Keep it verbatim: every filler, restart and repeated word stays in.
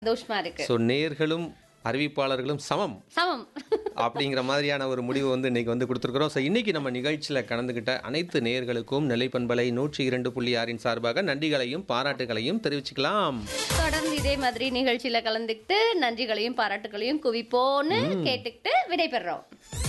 சந்தோஷமா இருக்கு. ஸோ நேர்களும் அறிவிப்பாளர்களும் சமம் சமம். அப்படிங்கிற மாதிரியான ஒரு முடிவு வந்து இன்னைக்கு வந்து கொடுத்துருக்குறோம். ஸோ இன்னைக்கு நம்ம நிகழ்ச்சியில் கலந்துக்கிட்ட அனைத்து நேயர்களுக்கும் நெல்லை பண்பலை நூற்றி இரண்டு புள்ளி ஆறின் சார்பாக நன்றிகளையும் பாராட்டுகளையும் தெரிவிச்சுக்கலாம். தொடர்ந்து இதே மாதிரி நிகழ்ச்சியில கலந்துக்கிட்டு நன்றிகளையும் பாராட்டுகளையும் குவிப்போன்னு கேட்டுக்கிட்டு விடைபெறோம்.